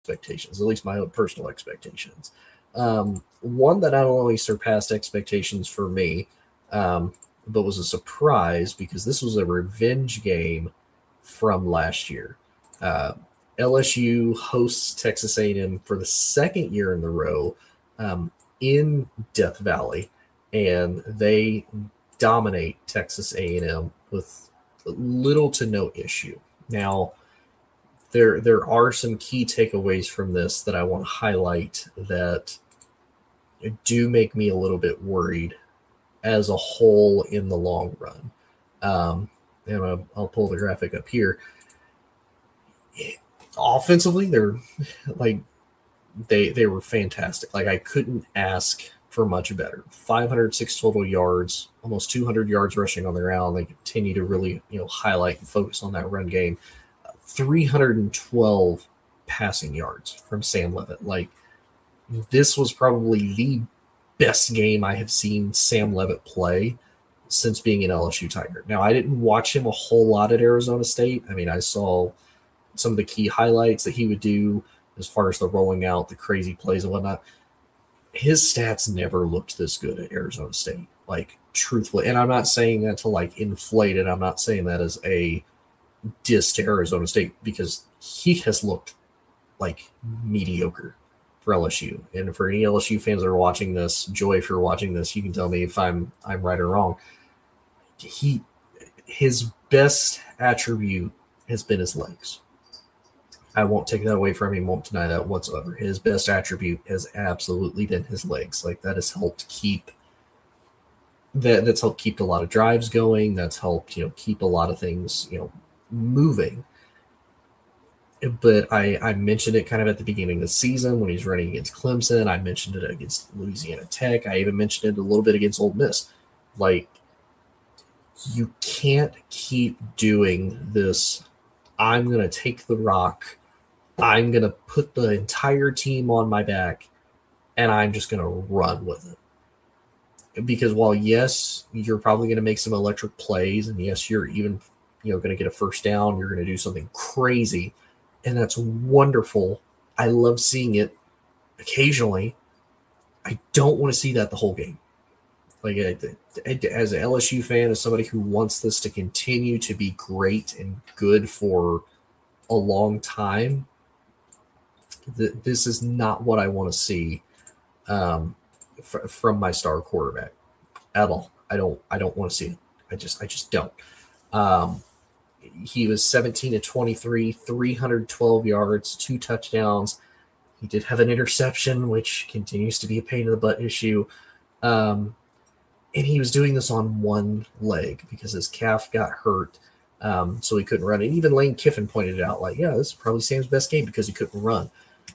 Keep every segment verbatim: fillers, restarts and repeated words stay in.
expectations, at least my own personal expectations. Um, one that not only surpassed expectations for me, um, but was a surprise because this was a revenge game from last year. Uh, L S U hosts Texas A and M for the second year in a row um, in Death Valley, and they dominate Texas A and M with little to no issue. Now, there there are some key takeaways from this that I want to highlight that do make me a little bit worried as a whole in the long run. Um, and I'll, I'll pull the graphic up here. Offensively, they're like they they were fantastic. Like I couldn't ask for much better. five hundred six total yards, almost two hundred yards rushing on the ground. They continue to really you know highlight and focus on that run game. three hundred twelve passing yards from Sam Levitt. Like this was probably the best game I have seen Sam Levitt play since being an L S U Tiger. Now, I didn't watch him a whole lot at Arizona State. I mean, I saw some of the key highlights that he would do as far as the rolling out, the crazy plays and whatnot. His stats never looked this good at Arizona State, like truthfully. And I'm not saying that to like inflate it. I'm not saying that as a diss to Arizona State because he has looked like mediocre for L S U. And for any L S U fans that are watching this, Joy, if you're watching this, you can tell me if I'm I'm right or wrong. He his best attribute has been his legs. I won't take that away from him, won't deny that whatsoever. His best attribute has absolutely been his legs. Like that has helped keep that that's helped keep a lot of drives going. That's helped, you know, keep a lot of things, you know, moving. But I, I mentioned it kind of at the beginning of the season when he's running against Clemson. I mentioned it against Louisiana Tech. I even mentioned it a little bit against Ole Miss. Like, you can't keep doing this. I'm going to take the rock. I'm going to put the entire team on my back, and I'm just going to run with it. Because while, yes, you're probably going to make some electric plays, and yes, you're even you know going to get a first down, you're going to do something crazy, and that's wonderful. I love seeing it occasionally. I don't want to see that the whole game. Like as an L S U fan, as somebody who wants this to continue to be great and good for a long time, th- this is not what I want to see um, f- from my star quarterback at all. I don't. I don't want to see it. I just. I just don't. Um, he was seventeen to twenty-three, three hundred twelve yards, two touchdowns. He did have an interception, which continues to be a pain in the butt issue. Um, and he was doing this on one leg because his calf got hurt, um, so he couldn't run. And even Lane Kiffin pointed it out, like, yeah, this is probably Sam's best game because he couldn't run.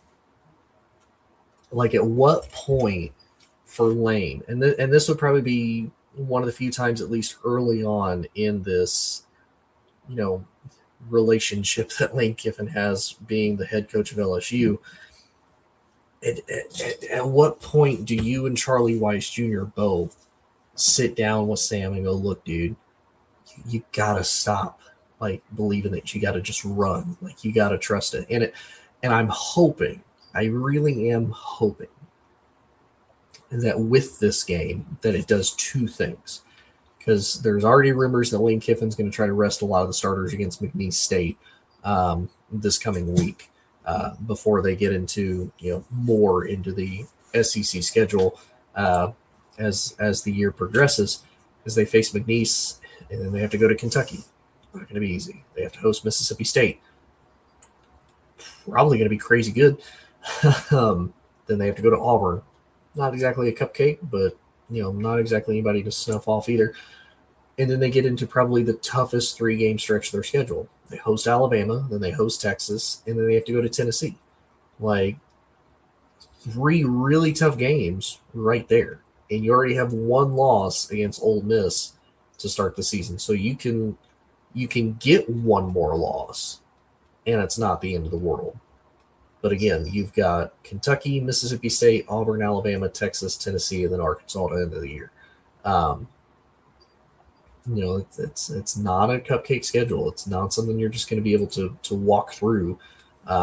Like, at what point for Lane, and, th- and this would probably be one of the few times, at least early on in this, you know, relationship that Lane Kiffin has being the head coach of L S U, at, at, at what point do you and Charlie Weiss Junior both sit down with Sam and go, look, dude, you, you gotta stop like believing that you gotta just run. Like you gotta trust it. And it and I'm hoping, I really am hoping that with this game that it does two things. Because there's already rumors that Lane Kiffin's going to try to rest a lot of the starters against McNeese State um, this coming week uh, before they get into you know more into the S E C schedule. Uh, as as the year progresses, as they face McNeese, and then they have to go to Kentucky. Not going to be easy. They have to host Mississippi State. Probably going to be crazy good. um, then they have to go to Auburn. Not exactly a cupcake, but you know, not exactly anybody to snuff off either. And then they get into probably the toughest three-game stretch of their schedule. They host Alabama, then they host Texas, and then they have to go to Tennessee. Like, three really tough games right there. And you already have one loss against Ole Miss to start the season. So you can you can get one more loss, and it's not the end of the world. But again, you've got Kentucky, Mississippi State, Auburn, Alabama, Texas, Tennessee, and then Arkansas at the end of the year. Um, you know, it's, it's it's not a cupcake schedule. It's not something you're just going to be able to to walk through. Um,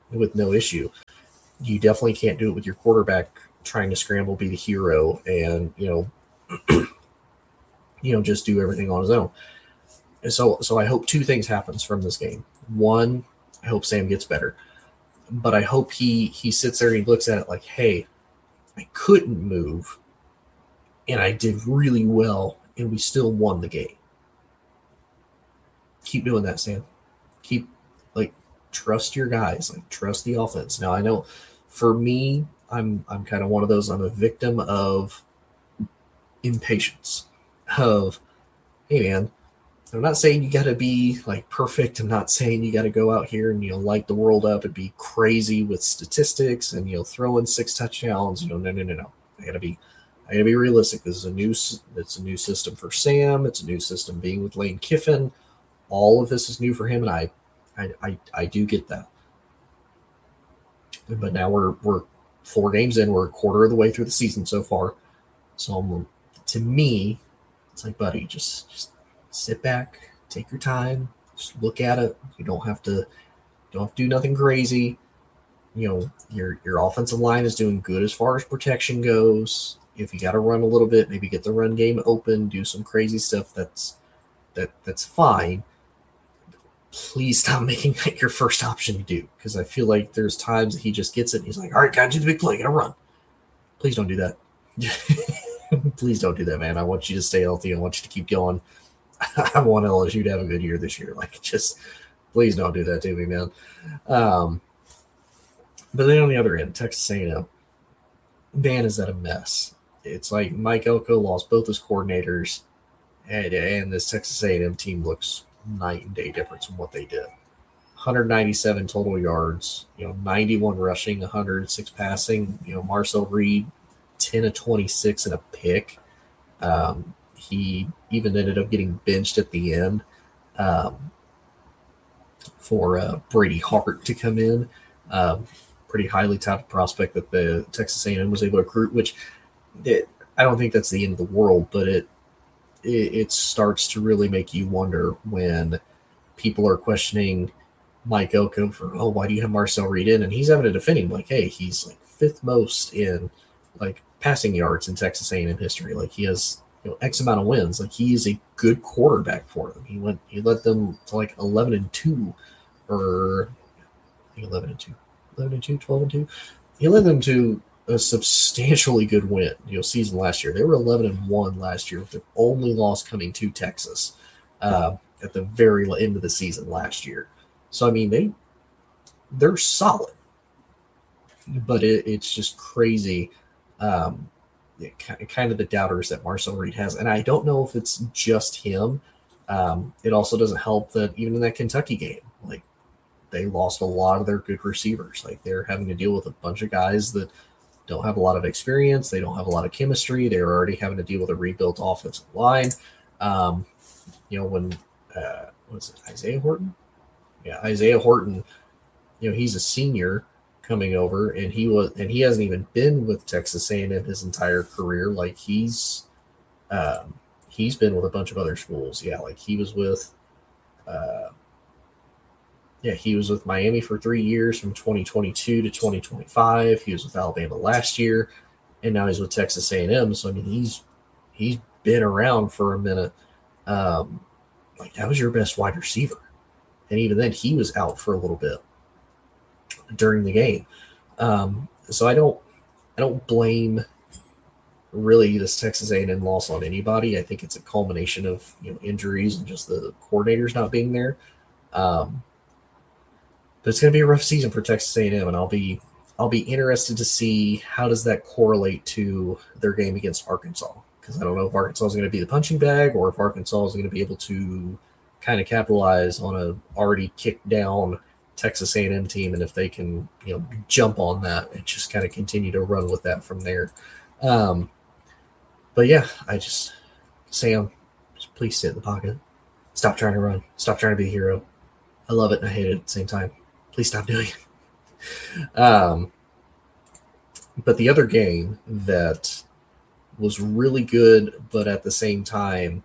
with no issue. You definitely can't do it with your quarterback trying to scramble, be the hero, and you know, you know, just do everything on his own. And so, so I hope two things happens from this game. One, I hope Sam gets better, but I hope he he sits there and he looks at it like, hey, I couldn't move, and I did really well, and we still won the game. Keep doing that, Sam. Keep like trust your guys, like trust the offense. Now I know for me, I'm I'm kind of one of those. I'm a victim of impatience. Of hey man, I'm not saying you got to be like perfect. I'm not saying you got to go out here and you know light the world up and be crazy with statistics and you know throw in six touchdowns. You know, no, no, no, no. I gotta be, I gotta be realistic. This is a new, it's a new system for Sam. It's a new system being with Lane Kiffin. All of this is new for him, and I, I, I, I do get that. But now we're we're four games in. We're a quarter of the way through the season so far. So um, to me, it's like, buddy, just just sit back, take your time, just look at it. You don't have to, don't have to do nothing crazy. You know, your your offensive line is doing good as far as protection goes. If you got to run a little bit, maybe get the run game open, do some crazy stuff. That's that that's fine. Please stop making that your first option to do, because I feel like there's times that he just gets it and he's like, all right, gotta do the big play, gotta run. Please don't do that. Please don't do that, man. I want you to stay healthy. I want you to keep going. I want L S U to have a good year this year. Like, just please don't do that to me, man. Um, but then on the other end, Texas A and M, man, is that a mess. It's like Mike Elko lost both his coordinators, and, and this Texas A and M team looks night and day difference from what they did. one hundred ninety-seven total yards, you know, ninety-one rushing, one hundred six passing. You know, Marcel Reed, ten of twenty-six and a pick. Um, he even ended up getting benched at the end um, for uh, Brady Hart to come in. Um, pretty highly touted prospect that the Texas A and M was able to recruit, which it, I don't think that's the end of the world, but it it starts to really make you wonder when people are questioning Mike Elko for, oh, why do you have Marcel Reed in? And he's having to defend him like, hey, he's like fifth most in like passing yards in Texas A and M history. Like he has, you know, X amount of wins. Like he is a good quarterback for them. He went, he led them to like eleven and two, or I think eleven and two, eleven and two, twelve and two. He led them to a substantially good win, you know, season last year. They were eleven and one last year, with their only loss coming to Texas uh, at the very end of the season last year. So I mean, they they're solid, but it, it's just crazy. Um, it, kind of the doubters that Marcel Reed has, and I don't know if it's just him. Um, it also doesn't help that even in that Kentucky game, like they lost a lot of their good receivers. Like they're having to deal with a bunch of guys that don't have a lot of experience. They don't have a lot of chemistry. They're already having to deal with a rebuilt offensive line. Um, you know, when, uh, what's it, Isaiah Horton? Yeah, Isaiah Horton, you know, he's a senior coming over, and he was, and he hasn't even been with Texas A and M his entire career. Like he's, um, he's been with a bunch of other schools. Yeah, like he was with, uh, Yeah, he was with Miami for three years from twenty twenty-two to twenty twenty-five. He was with Alabama last year, and now he's with Texas A and M. So I mean, he's he's been around for a minute. Um, like that was your best wide receiver, and even then, he was out for a little bit during the game. Um, so I don't I don't blame really this Texas A and M loss on anybody. I think it's a culmination of you know injuries and just the coordinators not being there. Um, But it's going to be a rough season for Texas A and M, and I'll be I'll be interested to see how does that correlate to their game against Arkansas, because I don't know if Arkansas is going to be the punching bag or if Arkansas is going to be able to kind of capitalize on a already kicked down Texas A and M team, and if they can you know jump on that and just kind of continue to run with that from there. Um, but yeah, I just Sam, just please sit in the pocket. Stop trying to run. Stop trying to be a hero. I love it and I hate it at the same time. Please stop doing it. Um, but the other game that was really good, but at the same time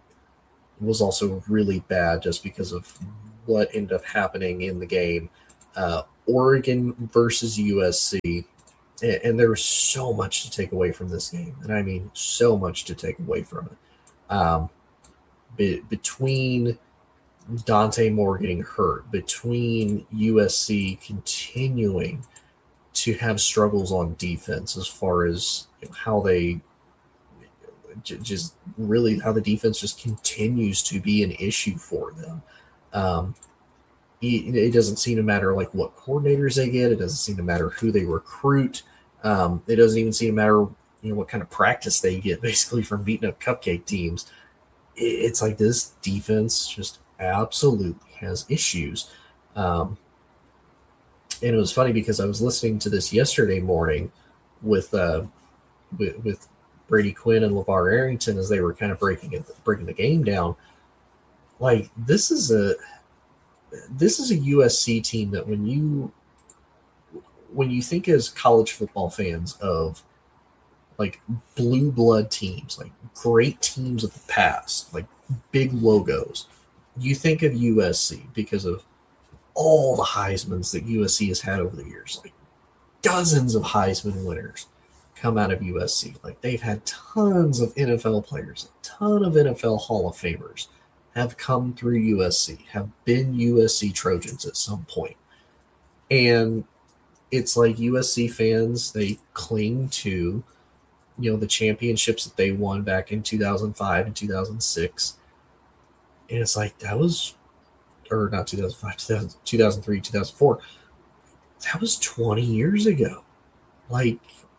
was also really bad just because of what ended up happening in the game, uh, Oregon versus U S C, and, and there was so much to take away from this game, and I mean so much to take away from it. Um, be, between Dante Moore getting hurt, between U S C continuing to have struggles on defense as far as you know, how they j- just really how the defense just continues to be an issue for them. Um, it, it doesn't seem to matter like what coordinators they get. It doesn't seem to matter who they recruit. Um, it doesn't even seem to matter you know what kind of practice they get basically from beating up cupcake teams. It, it's like this defense just absolutely has issues. Um, and it was funny because I was listening to this yesterday morning with uh, with, with Brady Quinn and LeVar Arrington as they were kind of breaking it, breaking the game down. Like this is a this is a U S C team that when you when you think as college football fans of like blue blood teams, like great teams of the past, like big logos, you think of U S C because of all the Heismans that U S C has had over the years. Like dozens of Heisman winners come out of U S C. Like they've had tons of N F L players, a ton of N F L Hall of Famers have come through U S C, have been U S C Trojans at some point. And it's like U S C fans, they cling to, you know, the championships that they won back in two thousand five and two thousand six. And it's like, that was, or not two thousand five, two thousand three, two thousand four. That was twenty years ago. Like,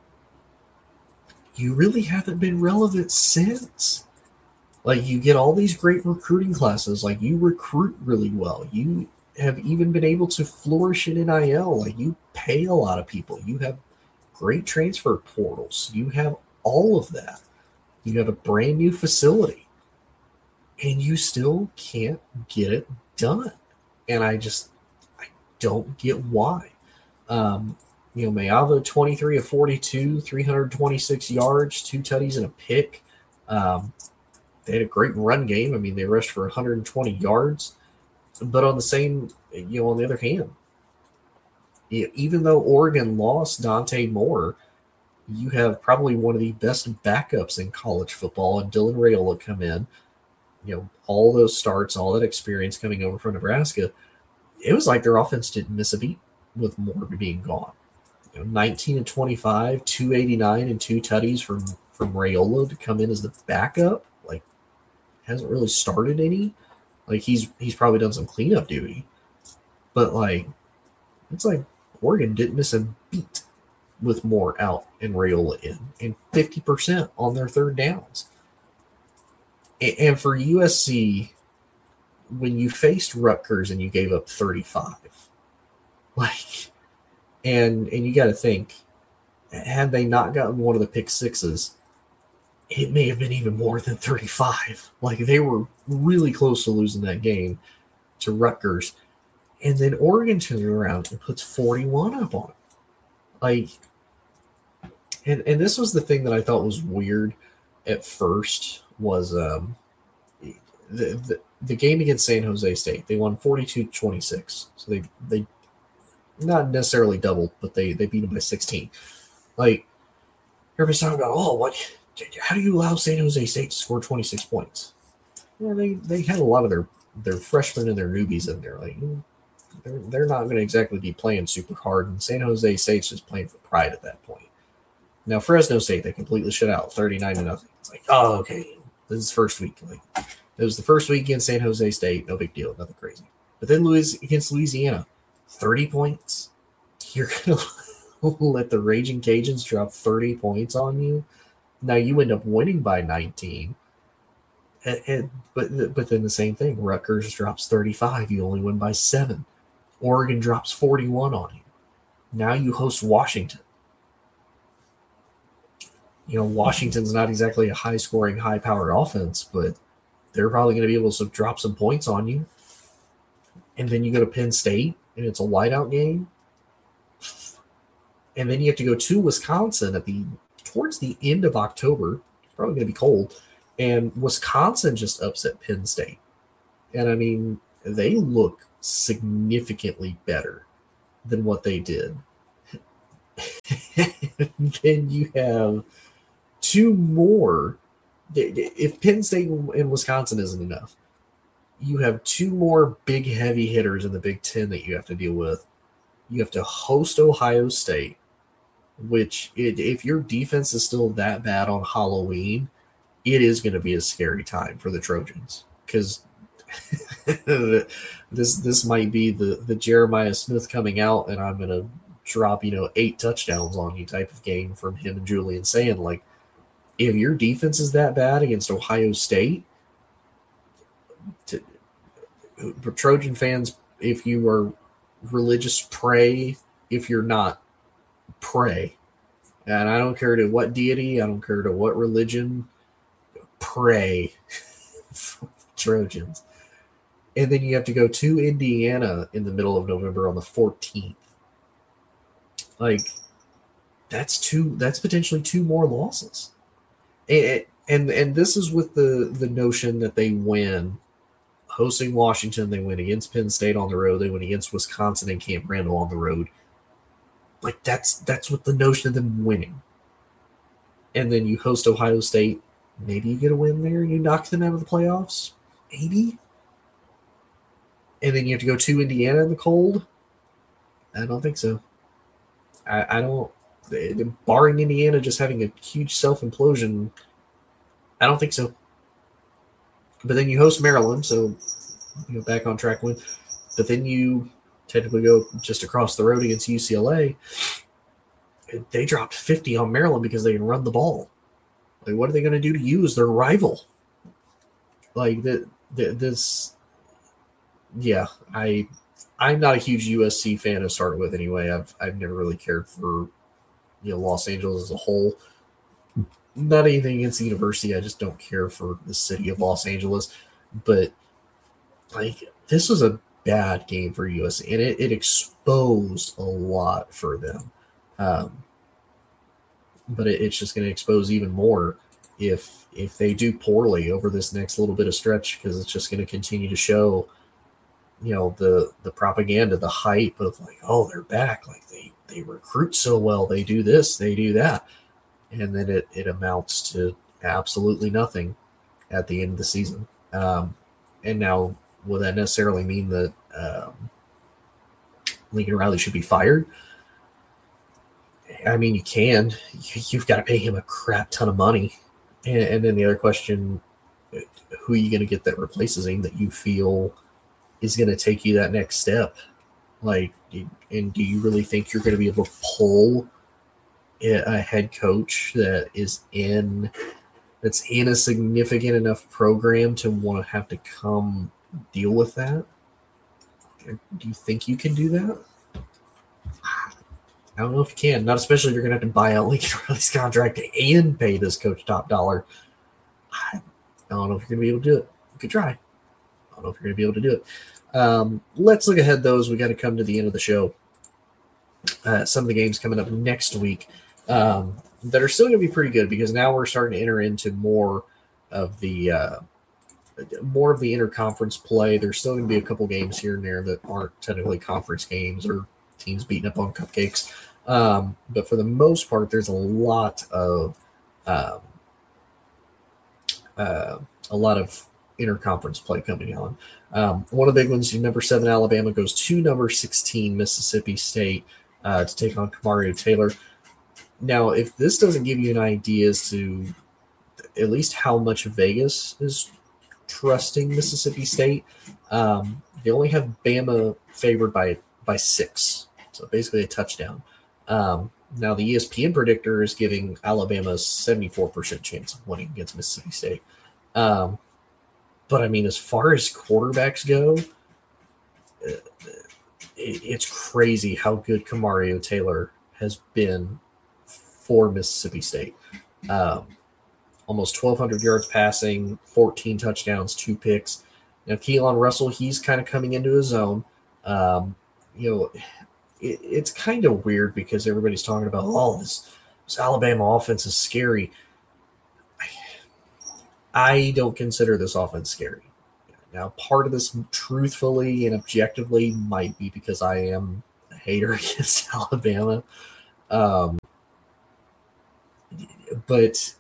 you really haven't been relevant since. Like, you get all these great recruiting classes. Like, you recruit really well. You have even been able to flourish in N I L. Like, you pay a lot of people. You have great transfer portals. You have all of that. You have a brand new facility. And you still can't get it done. And I just, I don't get why. Um, you know, Mayava, twenty-three of forty-two, three hundred twenty-six yards, two tutties and a pick. Um, they had a great run game. I mean, they rushed for one hundred twenty yards. But on the same, you know, on the other hand, even though Oregon lost Dante Moore, you have probably one of the best backups in college football, and Dylan Raiola come in. You know, all those starts, all that experience coming over from Nebraska, it was like their offense didn't miss a beat with Moore being gone. You know, nineteen and twenty-five, two eighty-nine, and two tutties from from Raiola to come in as the backup. Like, hasn't really started any. Like, he's he's probably done some cleanup duty, but like, it's like Oregon didn't miss a beat with Moore out and Raiola in, and fifty percent on their third downs. And for U S C, when you faced Rutgers and you gave up thirty-five, like, and and you got to think, had they not gotten one of the pick sixes, it may have been even more than thirty-five. Like, they were really close to losing that game to Rutgers. And then Oregon turns around and puts forty-one up on it. Like, and, and this was the thing that I thought was weird at first was um, the, the the game against San Jose State. They won forty-two to twenty-six. So they they not necessarily doubled, but they, they beat them by sixteen. Like, everybody's talking about, oh, what? How do you allow San Jose State to score twenty-six points? Well, they, they had a lot of their, their freshmen and their newbies in there. Like, they're, they're not going to exactly be playing super hard, and San Jose State's just playing for pride at that point. Now, Fresno State, they completely shut out thirty-nine to nothing. It's like, oh, okay, this is first week. Like, it was the first week against San Jose State, no big deal, nothing crazy. But then Louis, against Louisiana, thirty points. You're going to let the Raging Cajuns drop thirty points on you? Now you end up winning by nineteen. And, and, but, but then the same thing. Rutgers drops thirty-five. You only win by seven. Oregon drops forty-one on you. Now you host Washington. You know, Washington's not exactly a high-scoring, high-powered offense, but they're probably going to be able to drop some points on you. And then you go to Penn State, and it's a whiteout game. And then you have to go to Wisconsin at the towards the end of October. It's probably going to be cold. And Wisconsin just upset Penn State. And, I mean, they look significantly better than what they did. Then you have two more. If Penn State and Wisconsin isn't enough, you have two more big heavy hitters in the Big Ten that you have to deal with. You have to host Ohio State, which it, if your defense is still that bad on Halloween, it is going to be a scary time for the Trojans, because this this might be the, the Jeremiah Smith coming out and I'm going to drop, you know, eight touchdowns on you type of game from him and Julian saying, like, if your defense is that bad against Ohio State, to, Trojan fans, if you are religious, pray. If you're not, pray. And I don't care to what deity, I don't care to what religion, pray for the Trojans. And then you have to go to Indiana in the middle of November on the fourteenth. Like, that's two, that's potentially two more losses. And, and and this is with the, the notion that they win hosting Washington, they win against Penn State on the road, they win against Wisconsin and Camp Randall on the road. Like, that's that's with the notion of them winning. And then you host Ohio State, maybe you get a win there, you knock them out of the playoffs, maybe. And then you have to go to Indiana in the cold. I don't think so. I, I don't. Barring Indiana just having a huge self-implosion, I don't think so. But then you host Maryland, so you know, back on track win. But then you technically go just across the road against U C L A. They dropped fifty on Maryland because they can run the ball. Like, what are they going to do to you as their rival? Like, the, the, this, yeah, I, I'm not a huge U S C fan to start with anyway. I've I've never really cared for, you know, Los Angeles as a whole. Not anything against the university. I just don't care for the city of Los Angeles. But, like, this was a bad game for U S C, and it, it exposed a lot for them. Um, but it, it's just going to expose even more if if they do poorly over this next little bit of stretch, because it's just going to continue to show, you know, the the propaganda, the hype of, like, oh, they're back, like they they recruit so well, they do this, they do that, and then it it amounts to absolutely nothing at the end of the season. Um, and now, will that necessarily mean that um, Lincoln Riley should be fired? I mean, you can. You've got to pay him a crap ton of money. And, and then the other question, who are you going to get that replaces him that you feel is going to take you that next step? Like, and do you really think you're going to be able to pull a head coach that is in that's in a significant enough program to want to have to come deal with that? Do you think you can do that? I don't know if you can. Not especially if you're going to have to buy out Lincoln Riley's contract and pay this coach top dollar. I don't know if you're going to be able to do it. You could try. I don't know if you're going to be able to do it. Um, let's look ahead, though, as we got to come to the end of the show. Uh, some of the games coming up next week um, that are still going to be pretty good, because now we're starting to enter into more of the uh, more of the interconference play. There's still going to be a couple games here and there that aren't technically conference games or teams beating up on cupcakes. Um, but for the most part, there's a lot of um, uh, a lot of interconference play coming on. Um, one of the big ones, number seven Alabama goes to number sixteen Mississippi State uh, to take on Kamario Taylor. Now, if this doesn't give you an idea as to at least how much Vegas is trusting Mississippi State, um, they only have Bama favored by by six. So basically a touchdown. Um, now the E S P N predictor is giving Alabama a seventy-four percent chance of winning against Mississippi State. Um, but I mean, as far as quarterbacks go, it, it's crazy how good Kamario Taylor has been for Mississippi State. Um, almost twelve hundred yards passing, fourteen touchdowns, two picks. Now Keelan Russell, he's kind of coming into his own. Um, you know, it, it's kind of weird because everybody's talking about, oh, this, this Alabama offense is scary. I, I don't consider this offense scary. Now, part of this, truthfully and objectively, might be because I am a hater against Alabama. Um, but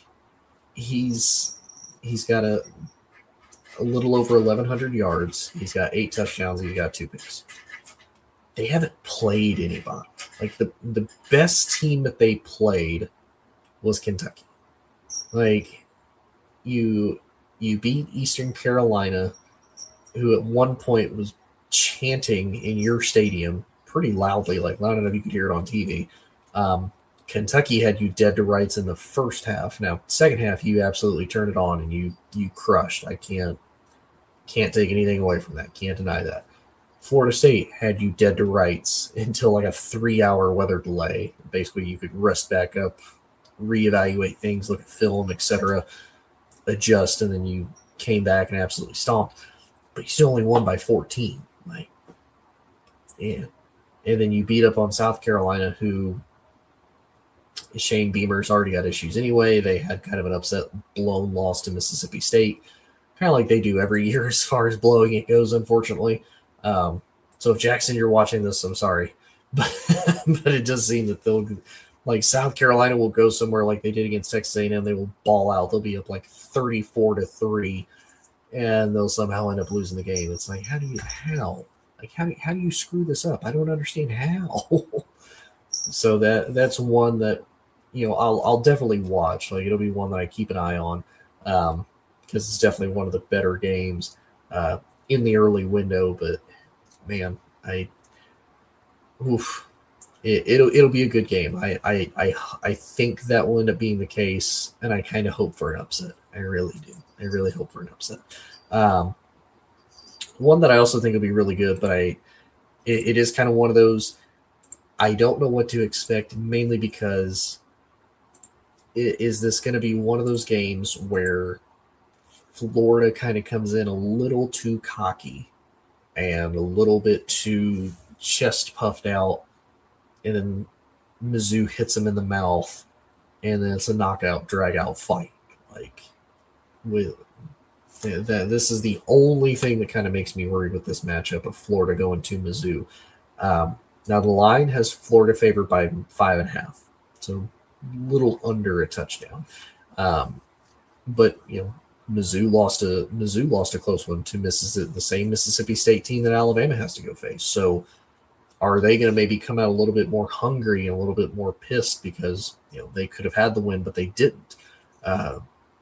he's he's got a a little over eleven hundred yards. He's got eight touchdowns. He's got two picks. They haven't played anybody. Like the the best team that they played was Kentucky. Like you you beat Eastern Carolina, who at one point was chanting in your stadium pretty loudly, like loud enough you could hear it on T V. Um, Kentucky had you dead to rights in the first half. Now, second half, you absolutely turned it on and you you crushed. I can't can't take anything away from that. Can't deny that. Florida State had you dead to rights until like a three-hour weather delay. Basically, you could rest back up, reevaluate things, look at film, et cetera, adjust, and then you came back and absolutely stomped. But you still only won by fourteen. Like, yeah. And then you beat up on South Carolina, who Shane Beamer's already got issues anyway. They had kind of an upset, blown loss to Mississippi State, kind of like they do every year as far as blowing it goes, unfortunately. Um, so if Jackson, you're watching this, I'm sorry. But, but it does seem that they'll, like South Carolina will go somewhere like they did against Texas A and M. They will ball out. They'll be up like thirty-four to three, and they'll somehow end up losing the game. It's like, how do you, how? Like, how do, how do you screw this up? I don't understand how. So that that's one that, you know, I'll I'll definitely watch. Like, it'll be one that I keep an eye on, um, because it's definitely one of the better games uh, in the early window. But man, I, oof, it, it'll it'll be a good game. I I I I think that will end up being the case, and I kind of hope for an upset. I really do. I really hope for an upset. Um, one that I also think will be really good, but I it, it is kind of one of those. I don't know what to expect, mainly because it, is this going to be one of those games where Florida kind of comes in a little too cocky and a little bit too chest puffed out, and then Mizzou hits them in the mouth, and then it's a knockout, drag out fight. Like, with that, this is the only thing that kind of makes me worried with this matchup of Florida going to Mizzou. Um, now the line has Florida favored by five and a half, so a little under a touchdown. Um, but you know, Mizzou lost a Mizzou lost a close one to Mississippi, the same Mississippi State team that Alabama has to go face. So, are they going to maybe come out a little bit more hungry and a little bit more pissed because, you know, they could have had the win but they didn't? Uh,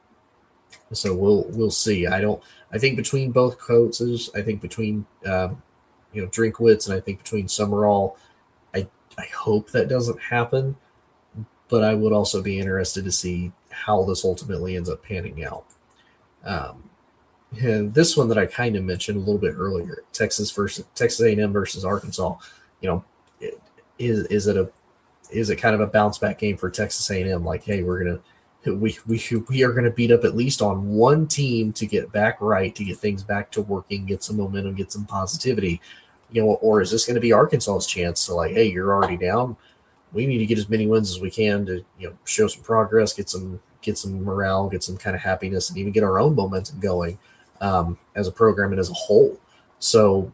so we'll we'll see. I don't. I think between both coaches, I think between um, you know Drinkwitz and I think between Summerall, I I hope that doesn't happen. But I would also be interested to see how this ultimately ends up panning out. Um, and this one that I kind of mentioned a little bit earlier, Texas versus Texas A and M versus Arkansas. You know, is is it a is it kind of a bounce back game for Texas A and M? Like, hey, we're gonna we we we are gonna beat up at least on one team to get back right, to get things back to working, get some momentum, get some positivity. You know, or is this going to be Arkansas's chance to, like, hey, you're already down. We need to get as many wins as we can to, you know, show some progress, get some get some morale, get some kind of happiness, and even get our own momentum going um, as a program and as a whole. So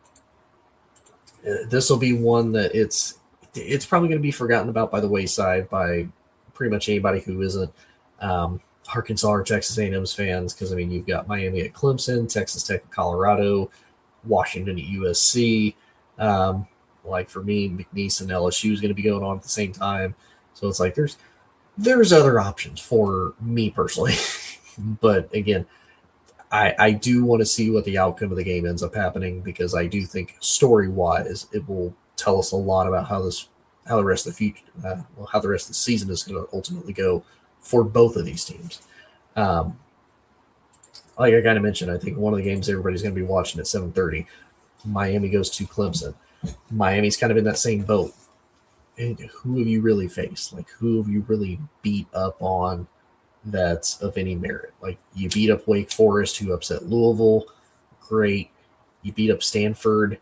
uh, this will be one that it's it's probably going to be forgotten about by the wayside by pretty much anybody who isn't um, Arkansas or Texas A and M's fans, because I mean you've got Miami at Clemson, Texas Tech at Colorado, Washington at U S C. Um, Like for me, McNeese and L S U is going to be going on at the same time. So it's like there's there's other options for me personally. But again, I, I do want to see what the outcome of the game ends up happening, because I do think story-wise it will tell us a lot about how this how the rest of the future uh, well, how the rest of the season is going to ultimately go for both of these teams. Um, like I kind of mentioned, I think one of the games everybody's going to be watching at seven thirty. Miami goes to Clemson. Miami's kind of in that same boat. And who have you really faced? Like, who have you really beat up on that's of any merit? Like, you beat up Wake Forest, who upset Louisville. Great. You beat up Stanford.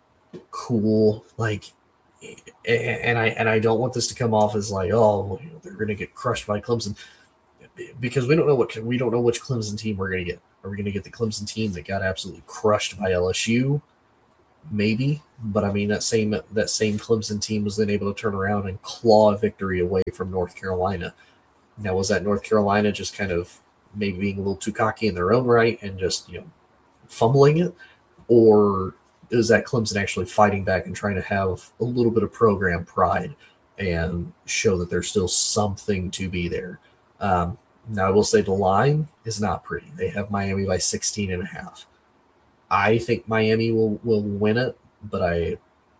Cool. Like, and I and I don't want this to come off as like, oh, they're going to get crushed by Clemson, because we don't know what we don't know which Clemson team we're going to get. Are we going to get the Clemson team that got absolutely crushed by L S U? maybe, but I mean that same that same Clemson team was then able to turn around and claw a victory away from North Carolina. Now, was that North Carolina just kind of maybe being a little too cocky in their own right and just, you know, fumbling it? Or is that Clemson actually fighting back and trying to have a little bit of program pride and show that there's still something to be there? Um, now, I will say the line is not pretty. They have Miami by sixteen and a half. I think Miami will, will win it, but I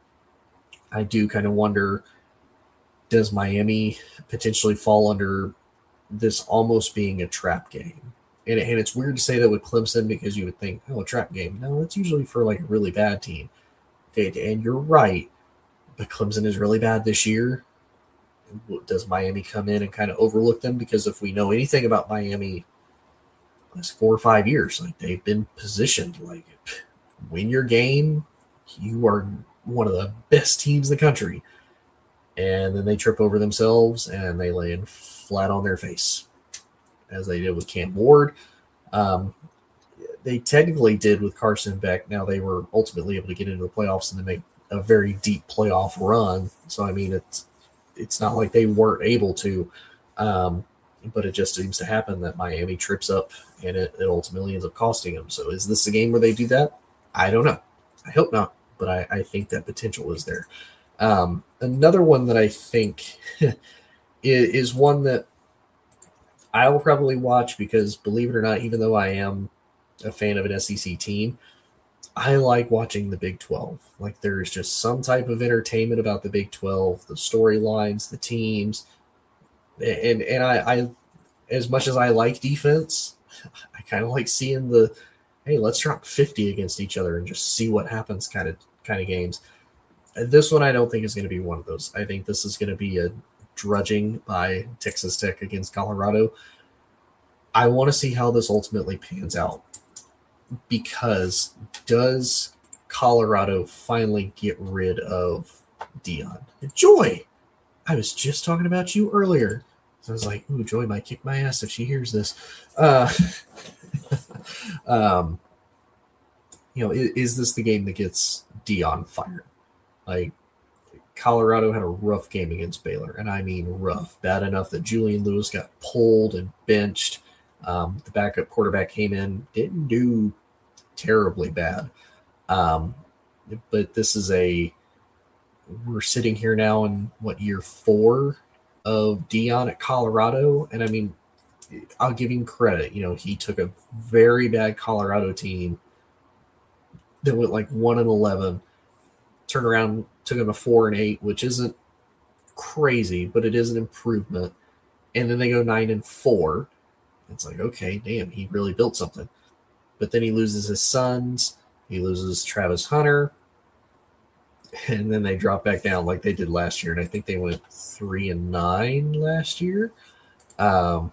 I do kind of wonder, does Miami potentially fall under this almost being a trap game? And, and it's weird to say that with Clemson because you would think, oh, a trap game. No, it's usually for like a really bad team. And, and you're right, but Clemson is really bad this year. Does Miami come in and kind of overlook them? Because if we know anything about Miami, last four or five years, like they've been positioned like win your game, you are one of the best teams in the country. And then they trip over themselves and they land flat on their face, as they did with Cam Ward. Um, they technically did with Carson Beck. Now they were ultimately able to get into the playoffs and then make a very deep playoff run. So, I mean, it's it's not like they weren't able to, um, but it just seems to happen that Miami trips up and it, it ultimately ends up costing them. So is this a game where they do that? I don't know. I hope not, but I, I think that potential is there. Um, another one that I think is one that I will probably watch because, believe it or not, even though I am a fan of an S E C team, I like watching the Big twelve. Like, there's just some type of entertainment about the Big twelve, the storylines, the teams. And and I, I as much as I like defense, I kind of like seeing the, hey, let's drop fifty against each other and just see what happens kind of kind of games. This one I don't think is going to be one of those. I think this is going to be a drudging by Texas Tech against Colorado. I want to see how this ultimately pans out, because does Colorado finally get rid of Deion? Joy, I was just talking about you earlier. So I was like, ooh, Joy might kick my ass if she hears this. Uh, um, you know, is, is this the game that gets Deion fired? Like, Colorado had a rough game against Baylor, and I mean rough. Bad enough that Julian Lewis got pulled and benched. Um, the backup quarterback came in, didn't do terribly bad. Um, but this is a, we're sitting here now in, what, year four of Deion at Colorado? And I mean, I'll give him credit. You know, he took a very bad Colorado team that went like one and eleven, turned around, took him a four and eight, which isn't crazy, but it is an improvement. And then they go nine and four. It's like, okay, damn, he really built something. But then he loses his sons, he loses Travis Hunter, and then they drop back down like they did last year. And I think they went three and nine last year. Um,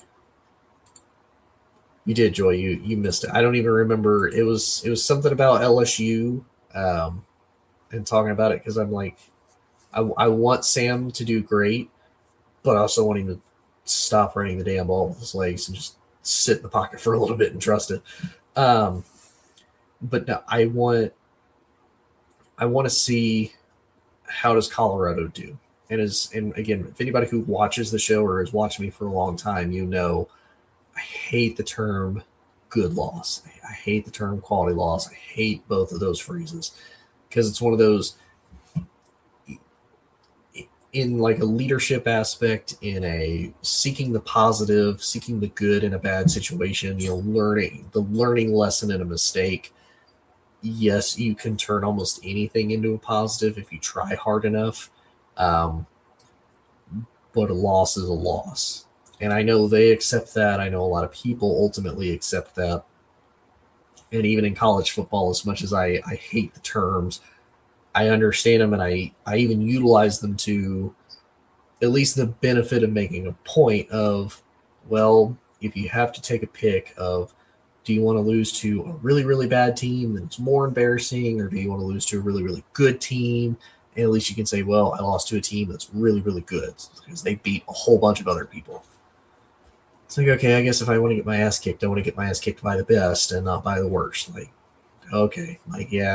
you did, Joy. You you missed it. I don't even remember. It was it was something about L S U. Um, and talking about it because I'm like, I, I want Sam to do great, but I also want him to stop running the damn ball with his legs and just sit in the pocket for a little bit and trust it. Um, but no, I want, I want to see how does Colorado do. And as and again, if anybody who watches the show or has watched me for a long time, you know, I hate the term good loss. I hate the term quality loss. I hate both of those phrases. Because it's one of those, in like a leadership aspect, in a seeking the positive, seeking the good in a bad situation, you know, learning, the learning lesson in a mistake. Yes, you can turn almost anything into a positive if you try hard enough. Um, but a loss is a loss. And I know they accept that. I know a lot of people ultimately accept that. And even in college football, as much as I, I hate the terms, I understand them, and I, I even utilize them to at least the benefit of making a point of, well, if you have to take a pick of, do you want to lose to a really, really bad team that's more embarrassing, or do you want to lose to a really, really good team? And at least you can say, well, I lost to a team that's really, really good because they beat a whole bunch of other people. It's like, okay, I guess if I want to get my ass kicked, I want to get my ass kicked by the best and not by the worst. Like, okay, like, yeah, I,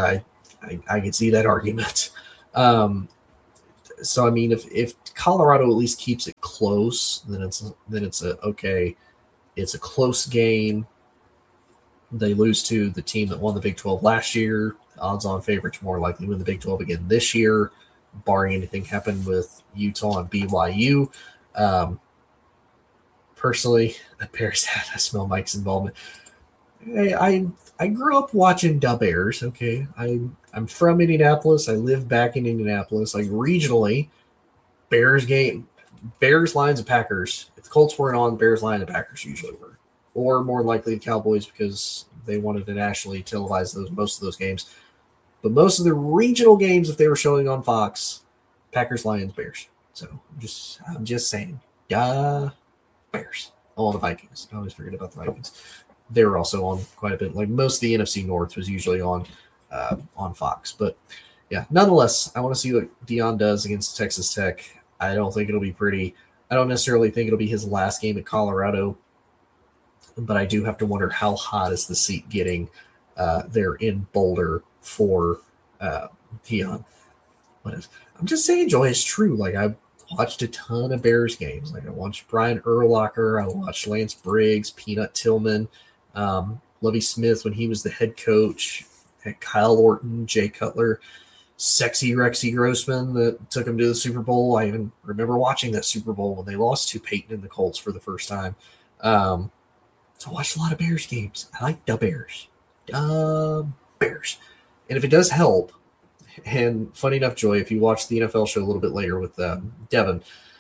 I, I can see that argument. Um, so I mean, if if Colorado at least keeps it close, then it's then it's a okay. It's a close game. They lose to the team that won the Big twelve last year. Odds-on favorites more likely win the Big twelve again this year, barring anything happen with Utah and B Y U. Um, personally, the Bears had. I smell Mike's involvement. I, I I grew up watching the Bears. Okay, I I'm from Indianapolis. I live back in Indianapolis. Like regionally, Bears game, Bears, Lions, and Packers. If the Colts weren't on, Bears, Lions, and Packers usually were, or more likely the Cowboys because they wanted to nationally televise those most of those games. But most of the regional games, if they were showing on Fox, Packers, Lions, Bears. So I'm just I'm just saying, yeah, Bears. Oh, the Vikings. I always forget about the Vikings. They were also on quite a bit. Like most of the N F C North was usually on uh, on Fox. But yeah, nonetheless, I want to see what Deion does against Texas Tech. I don't think it'll be pretty. I don't necessarily think it'll be his last game at Colorado, but I do have to wonder how hot is the seat getting uh, there in Boulder for uh, Deion. What is? I'm just saying, Joy, it's true. Like I watched a ton of Bears games. Like I watched Brian Urlacher, I watched Lance Briggs, Peanut Tillman. Um, Lovie Smith when he was the head coach, had Kyle Orton, Jay Cutler, sexy Rexy Grossman that took him to the Super Bowl. I even remember watching that Super Bowl when they lost to Peyton and the Colts for the first time. Um, so I watched a lot of Bears games. I like the Bears. Uh, Bears. And if it does help, and funny enough, Joy, if you watch the N F L show a little bit later with um, Devin,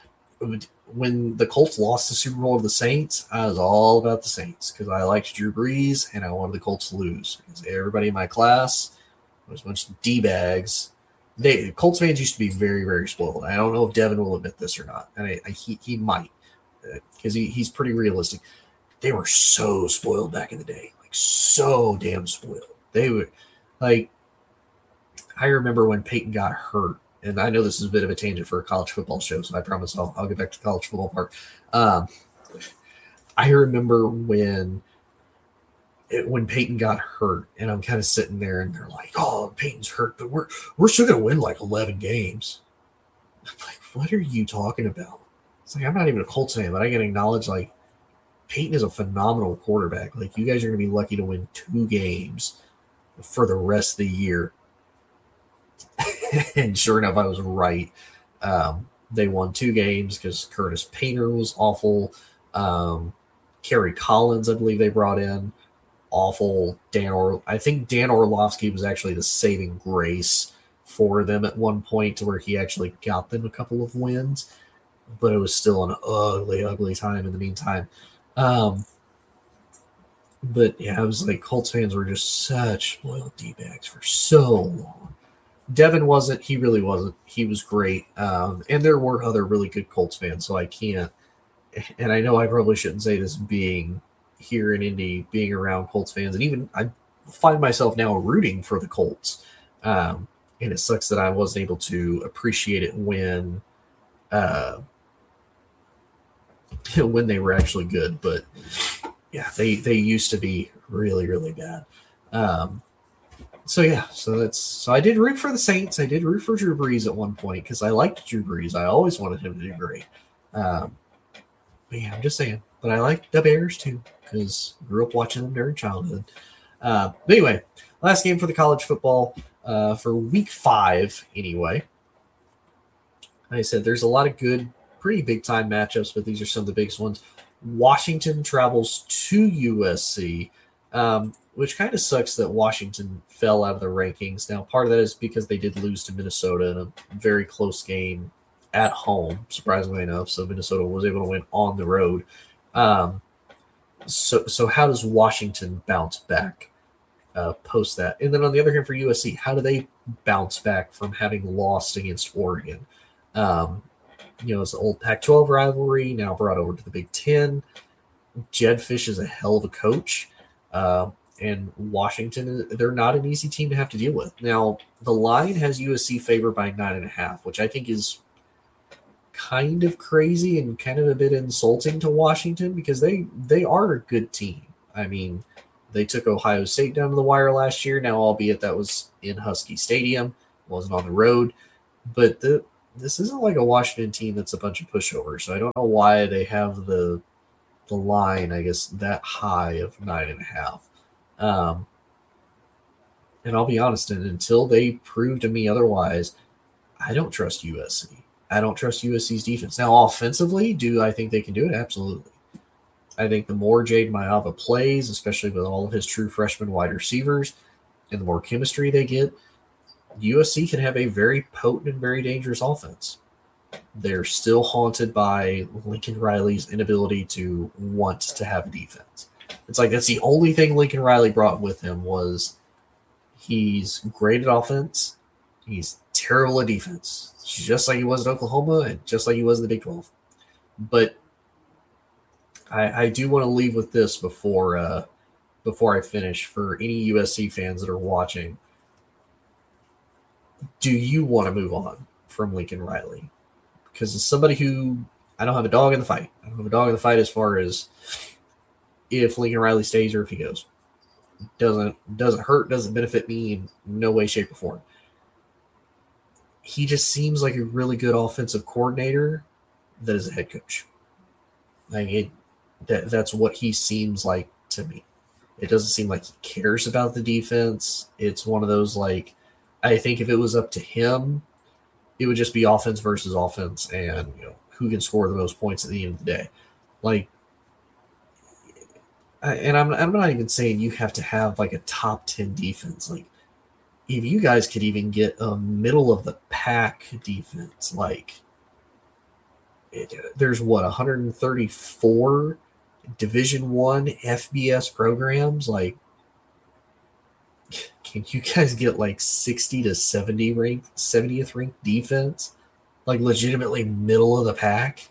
when the Colts lost the Super Bowl to the Saints, I was all about the Saints because I liked Drew Brees and I wanted the Colts to lose. Because everybody in my class was a bunch of D-bags. They Colts fans used to be very, very spoiled. I don't know if Devin will admit this or not, and I, I, he he might because he, he's pretty realistic. They were so spoiled back in the day, like so damn spoiled. They were like, I remember when Peyton got hurt. And I know this is a bit of a tangent for a college football show, so I promise I'll, I'll get back to the college football part. Um, I remember when it, when Peyton got hurt, and I'm kind of sitting there, and they're like, "Oh, Peyton's hurt, but we're we're still gonna win like eleven games." I'm like, "What are you talking about?" It's like I'm not even a Colts fan, but I can acknowledge like Peyton is a phenomenal quarterback. Like you guys are gonna be lucky to win two games for the rest of the year. And sure enough, I was right. Um, they won two games because Curtis Painter was awful. Um, Kerry Collins, I believe they brought in, awful. Dan or I think Dan Orlovsky was actually the saving grace for them at one point to where he actually got them a couple of wins, but it was still an ugly, ugly time in the meantime. Um, but yeah, it was like Colts fans were just such spoiled D-bags for so long. Devin wasn't. He really wasn't. He was great. Um, and there were other really good Colts fans, so I can't. And I know I probably shouldn't say this being here in Indy, being around Colts fans. And even I find myself now rooting for the Colts. Um, and it sucks that I wasn't able to appreciate it when uh, when they were actually good. But, yeah, they, they used to be really, really bad. Um So yeah, so that's so I did root for the Saints. I did root for Drew Brees at one point because I liked Drew Brees. I always wanted him to do great. Um, but yeah, I'm just saying. But I like the Bears too because I grew up watching them during childhood. Uh, but anyway, last game for the college football uh, for week five. Anyway, like I said, there's a lot of good, pretty big time matchups, but these are some of the biggest ones. Washington travels to U S C. Um, which kind of sucks that Washington fell out of the rankings. Now, part of that is because they did lose to Minnesota in a very close game at home, surprisingly enough. So Minnesota was able to win on the road. Um, so, so how does Washington bounce back uh, post that? And then on the other hand, for U S C, how do they bounce back from having lost against Oregon? Um, you know, it's the old Pac twelve rivalry now brought over to the Big Ten. Jed Fish is a hell of a coach. Uh, And Washington, they're not an easy team to have to deal with. Now, the line has U S C favored by nine and a half, which I think is kind of crazy and kind of a bit insulting to Washington because they they are a good team. I mean, They took Ohio State down to the wire last year. Now, albeit that was in Husky Stadium, wasn't on the road. But the, this isn't like a Washington team that's a bunch of pushovers. So I don't know why they have the the line, I guess, that high of nine and a half. Um, and I'll be honest, and until they prove to me otherwise, I don't trust U S C. I don't trust U S C's defense. Now, offensively, do I think they can do it? Absolutely. I think the more Jade Mayava plays, especially with all of his true freshman wide receivers, and the more chemistry they get, U S C can have a very potent and very dangerous offense. They're still haunted by Lincoln Riley's inability to want to have a defense. It's like that's the only thing Lincoln Riley brought with him was he's great at offense, he's terrible at defense, just like he was at Oklahoma and just like he was in the Big twelve. But I, I do want to leave with this before uh, before I finish for any U S C fans that are watching. Do you want to move on from Lincoln Riley? Because as somebody who I don't have a dog in the fight. I don't have a dog in the fight as far as if Lincoln Riley stays or if he goes. Doesn't doesn't hurt, doesn't benefit me in no way, shape, or form. He just seems like a really good offensive coordinator that is a head coach. Like it, that that's what he seems like to me. It doesn't seem like he cares about the defense. It's one of those like I think if it was up to him, it would just be offense versus offense, and you know who can score the most points at the end of the day. Like, and I'm I'm not even saying you have to have like a top ten defense. Like, if you guys could even get a middle of the pack defense, like it, there's what one hundred thirty-four Division One F B S programs. Like, can you guys get like sixty to seventy ranked, seventieth ranked defense? Like legitimately middle of the pack?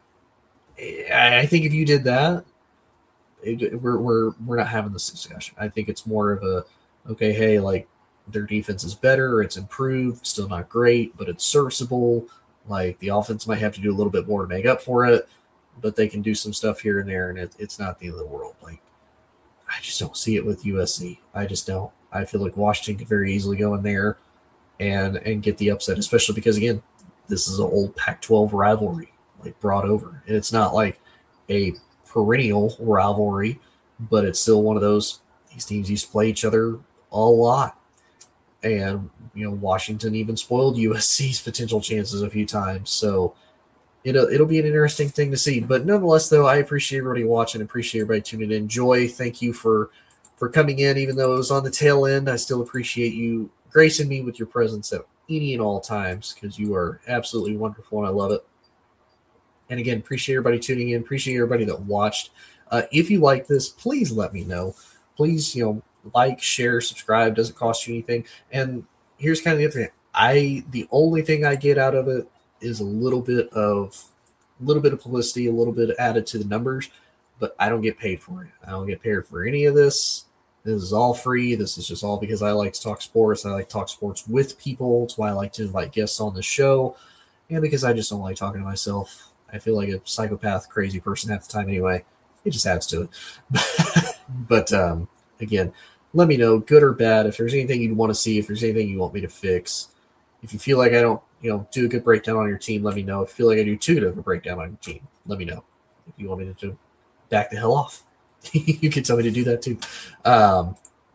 I think if you did that, it, we're we're we're not having this discussion. I think it's more of a okay, hey, like their defense is better, it's improved, still not great, but it's serviceable. Like the offense might have to do a little bit more to make up for it, but they can do some stuff here and there, and it, it's not the end of the world. Like I just don't see it with U S C. I just don't. I feel like Washington could very easily go in there and and get the upset, especially because, again, this is an old Pac twelve rivalry, like brought over. And it's not like a perennial rivalry, but it's still one of those, these teams used to play each other a lot. And, you know, Washington even spoiled U S C's potential chances a few times. So it'll, it'll be an interesting thing to see. But nonetheless, though, I appreciate everybody watching, appreciate everybody tuning in. Joy, thank you for for coming in, even though it was on the tail end. I still appreciate you gracing me with your presence at any and all times because you are absolutely wonderful and I love it. And again, appreciate everybody tuning in. Appreciate everybody that watched. Uh, if you like this, please let me know. Please, you know, like, share, subscribe. Doesn't cost you anything. And here's kind of the other thing. I the only thing I get out of it is a little bit of a little bit of publicity, a little bit added to the numbers, but I don't get paid for it. I don't get paid for any of this. This is all free. This is just all because I like to talk sports. I like to talk sports with people. It's why I like to invite guests on the show. And because I just don't like talking to myself. I feel like a psychopath, crazy person half the time anyway. It just adds to it. But um, again, let me know, good or bad, if there's anything you'd want to see, if there's anything you want me to fix. If you feel like I don't, you know, do a good breakdown on your team, let me know. If you feel like I do too good of a breakdown on your team, let me know. If you want me to back the hell off, you can tell me to do that too. Um,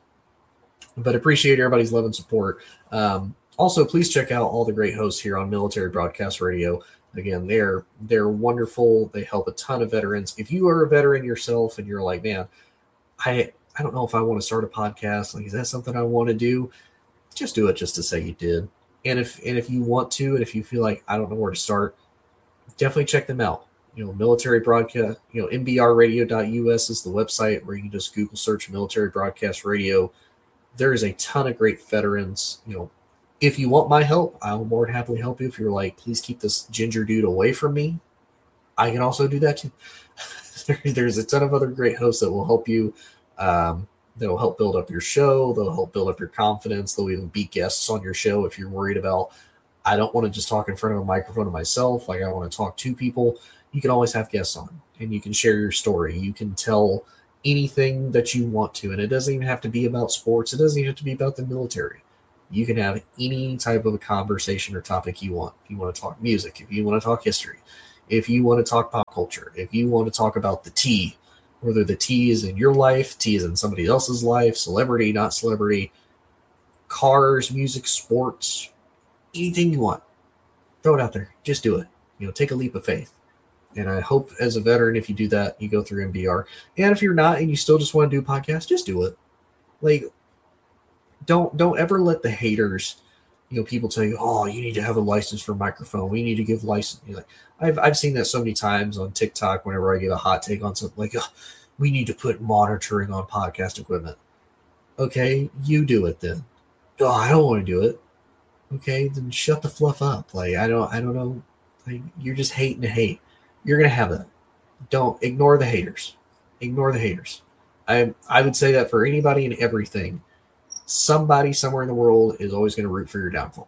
but appreciate everybody's love and support. Um, also, please check out all the great hosts here on Military Broadcast Radio. Again, they're they're wonderful. They help a ton of veterans. If you are a veteran yourself and you're like, man, I I don't know if I want to start a podcast. Like, is that something I want to do? Just do it just to say you did. And if and if you want to, and if you feel like I don't know where to start, definitely check them out. You know, military broadcast, you know, M B R radio dot U S is the website where you can just Google search Military Broadcast Radio. There is a ton of great veterans. You know, if you want my help, I will more than happily help you. If you're like, please keep this ginger dude away from me, I can also do that too. There's a ton of other great hosts that will help you. Um, that'll help build up your show. They'll help build up your confidence. They'll even be guests on your show if you're worried about, I don't want to just talk in front of a microphone of myself. Like I want to talk to people. You can always have guests on and you can share your story. You can tell anything that you want to. And it doesn't even have to be about sports. It doesn't even have to be about the military. You can have any type of a conversation or topic you want. If you want to talk music, if you want to talk history, if you want to talk pop culture, if you want to talk about the tea, whether the tea is in your life, tea is in somebody else's life, celebrity, not celebrity, cars, music, sports, anything you want, throw it out there. Just do it. You know, take a leap of faith. And I hope as a veteran, if you do that, you go through M B R. And if you're not and you still just want to do a podcast, just do it. Like, don't don't ever let the haters, you know, people tell you, oh, you need to have a license for a microphone. We need to give license. You're like, I've I've seen that so many times on TikTok whenever I give a hot take on something like, oh, we need to put monitoring on podcast equipment. Okay, you do it then. Oh, I don't want to do it. Okay, then shut the fluff up. Like, I don't I don't know. Like, you're just hating to hate. You're gonna have that. Don't ignore the haters. Ignore the haters. I I would say that for anybody and everything. Somebody somewhere in the world is always going to root for your downfall.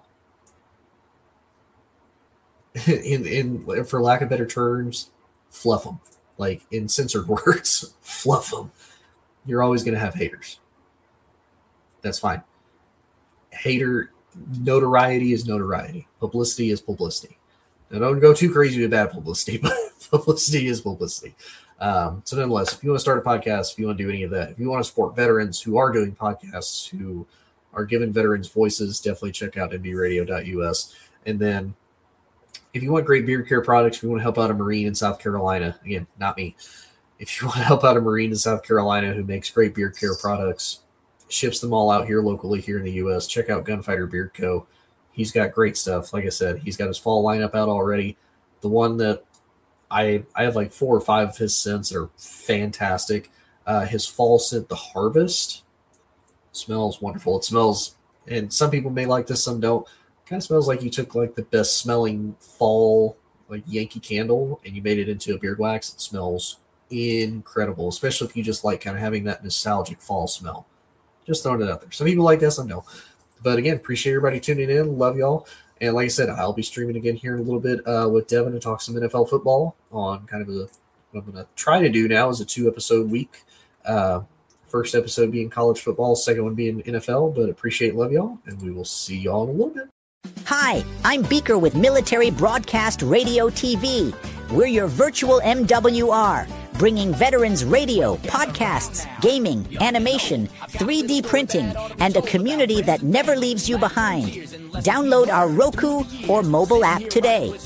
in in for lack of better terms, fluff them. Like in censored words, fluff them. You're always going to have haters. That's fine. Hater notoriety is notoriety. Publicity is publicity. Now don't go too crazy with bad publicity, but publicity is publicity. Um, so nonetheless, if you want to start a podcast, if you want to do any of that, if you want to support veterans who are doing podcasts, who are giving veterans voices, definitely check out m b radio dot u s. And then if you want great beard care products, if you want to help out a Marine in South Carolina, again, not me. If you want to help out a Marine in South Carolina who makes great beard care products, ships them all out here locally here in the U S, check out Gunfighter Beard Co. He's got great stuff. Like I said, he's got his fall lineup out already. The one that I I have like four or five of his scents that are fantastic. Uh, his fall scent, the Harvest, smells wonderful. It smells, and some people may like this, some don't. It kind of smells like you took like the best smelling fall like Yankee Candle and you made it into a beard wax. It smells incredible, especially if you just like kind of having that nostalgic fall smell. Just throwing it out there. Some people like this, some don't. But again, appreciate everybody tuning in. Love y'all. And like I said, I'll be streaming again here in a little bit uh, with Devin to talk some N F L football on kind of a, what I'm going to try to do now is a two-episode week. Uh, first episode being college football, second one being N F L. But appreciate love y'all, and we will see y'all in a little bit. Hi, I'm Beaker with Military Broadcast Radio T V. We're your virtual M W R, bringing veterans radio, podcasts, gaming, animation, three D printing, and a community that never leaves you behind. Download our Roku or mobile app today.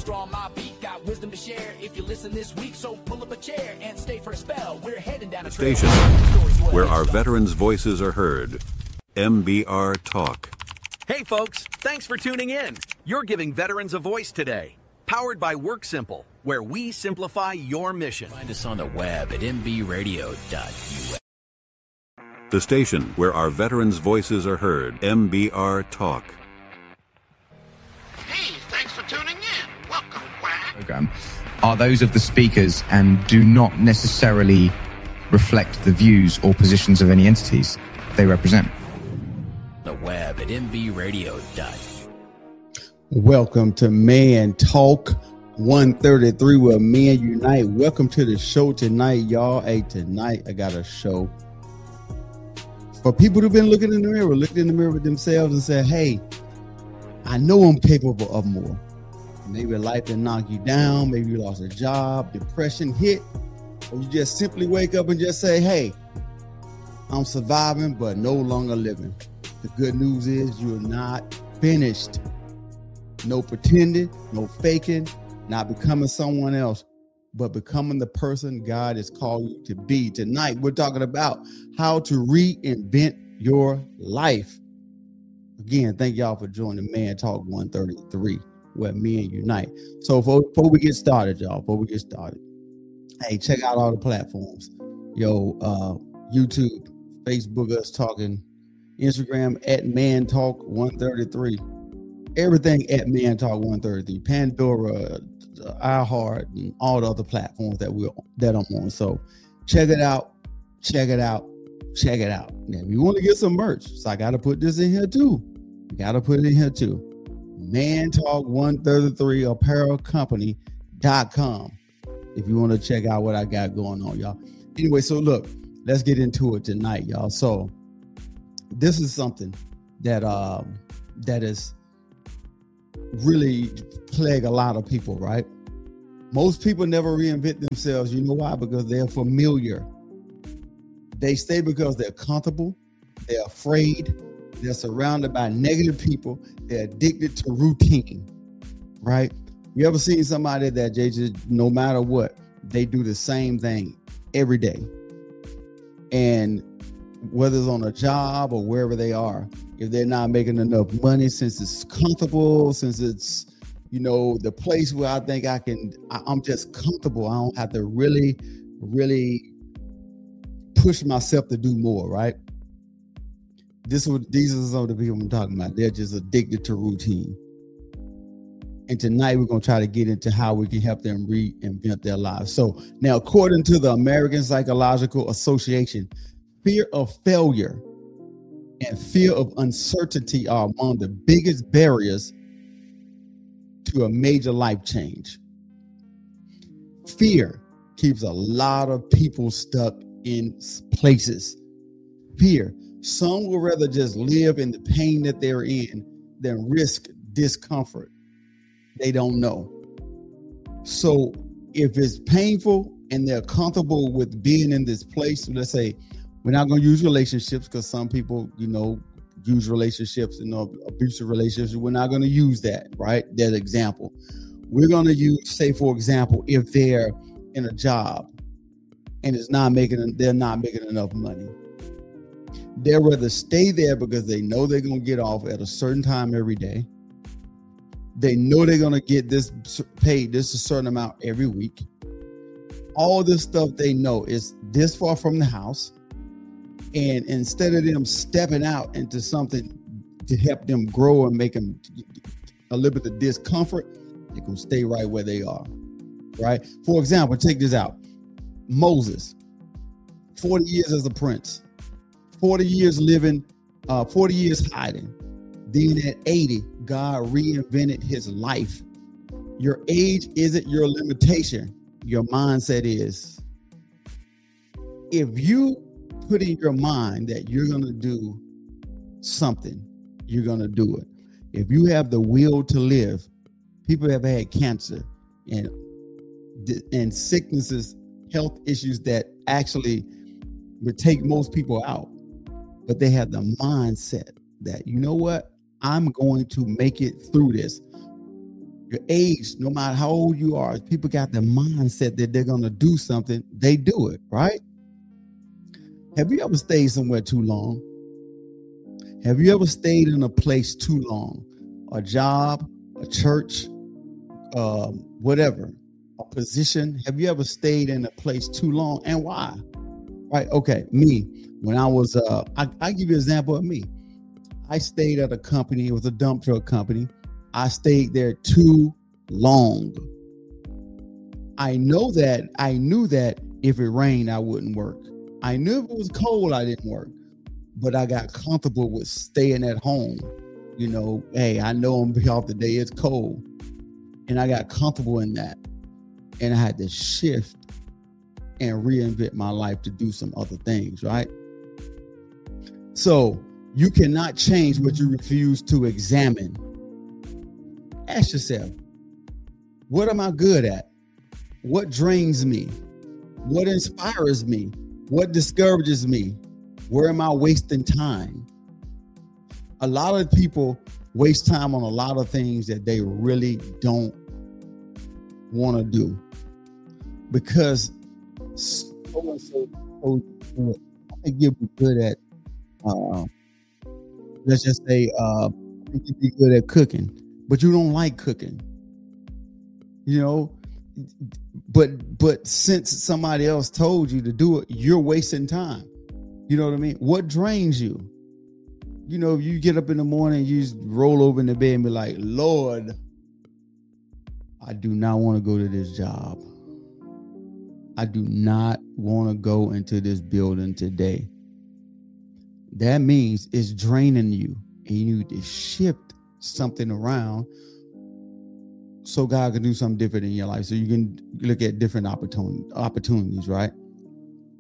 Station where our veterans' voices are heard. M B R Talk. Hey folks, thanks for tuning in. You're giving veterans a voice today. Powered by WorkSimple, where we simplify your mission. Find us on the web at m b radio dot u s. The station where our veterans' voices are heard. M B R Talk. Hey, thanks for tuning in. Welcome, Quack. Program are those of the speakers and do not necessarily reflect the views or positions of any entities they represent. The web at m b radio dot u s. Welcome to Man Talk one thirty-three, where men unite. Welcome to the show tonight, y'all. Hey, tonight I got a show for people who've been looking in the mirror, looked in the mirror with themselves and said, hey, I know I'm capable of more. Maybe life did knock you down. Maybe you lost a job, depression hit, or you just simply wake up and just say, hey, I'm surviving, but no longer living. The good news is you're not finished. No pretending, no faking, not becoming someone else, but becoming the person God has called you to be. Tonight, we're talking about how to reinvent your life. Again, thank y'all for joining Man Talk one thirty-three, where men unite. So before, before we get started, y'all, before we get started, hey, check out all the platforms. Yo, uh, YouTube, Facebook, Us Talking, Instagram at Man Talk one thirty-three. Everything at Man Talk one thirty-three, Pandora, iHeart, and all the other platforms that we're that I'm on. So check it out, check it out, check it out. Now, if you want to get some merch, so I got to put this in here too. Got to put it in here too. Man Talk one thirty-three apparel company dot com. If you want to check out what I got going on, y'all. Anyway, so look, let's get into it tonight, y'all. So this is something that um that is really plague a lot of people, right? Most people never reinvent themselves. You know why? Because they're familiar. They stay because they're comfortable, they're afraid, they're surrounded by negative people, they're addicted to routine, right? You ever seen somebody that they just, no matter what, they do the same thing every day? And whether it's on a job or wherever they are, if they're not making enough money, since it's comfortable, since it's, you know, the place where I think I can, I, I'm just comfortable. I don't have to really, really push myself to do more, right? This is these are some of the people I'm talking about. They're just addicted to routine. And tonight we're going to try to get into how we can help them reinvent their lives. So now, according to the American Psychological Association, fear of failure and fear of uncertainty are among the biggest barriers to a major life change. Fear keeps a lot of people stuck in places. Fear. Some will rather just live in the pain that they're in than risk discomfort they don't know. So if it's painful and they're comfortable with being in this place, let's say we're not going to use relationships, because some people, you know, use relationships, you know, abusive relationships. We're not going to use that, right? That example. We're going to use, say, for example, if they're in a job and it's not making, they're not making enough money. They'd rather stay there because they know they're going to get off at a certain time every day. They know they're going to get this paid, this a certain amount every week. All this stuff they know is this far from the house. And instead of them stepping out into something to help them grow and make them a little bit of discomfort, they're going to stay right where they are, right? For example, take this out. Moses, forty years as a prince, forty years living, uh, forty years hiding. Then at eighty, God reinvented his life. Your age isn't your limitation. Your mindset is. If you put in your mind that you're going to do something, you're going to do it. If you have the will to live, people have had cancer and, and sicknesses, health issues that actually would take most people out. But they have the mindset that, you know what? I'm going to make it through this. Your age, no matter how old you are, people got the mindset that they're going to do something. They do it, right? Have you ever stayed somewhere too long? Have you ever stayed in a place too long? A job, a church, um, whatever, a position. Have you ever stayed in a place too long, and why? Right? Okay, me. When I was, uh, I, I give you an example of me. I stayed at a company. It was a dump truck company. I stayed there too long. I know that. I knew that if it rained, I wouldn't work. I knew if it was cold, I didn't work. But I got comfortable with staying at home. You know, hey, I know I'm be off the day it's cold. And I got comfortable in that. And I had to shift and reinvent my life to do some other things, right? So you cannot change what you refuse to examine. Ask yourself, what am I good at? What drains me? What inspires me? What discourages me? Where am I wasting time? A lot of people waste time on a lot of things that they really don't want to do, because so and so, so I think you'll be good at, uh, let's just say, uh, I think you'd be good at cooking, but you don't like cooking, you know. But but since somebody else told you to do it, you're wasting time. You know what I mean? What drains you? You know, if you get up in the morning, you just roll over in the bed and be like, Lord, I do not want to go to this job. I do not want to go into this building today. That means it's draining you, and you need to shift something around so God can do something different in your life. So you can look at different opportun- opportunities, right?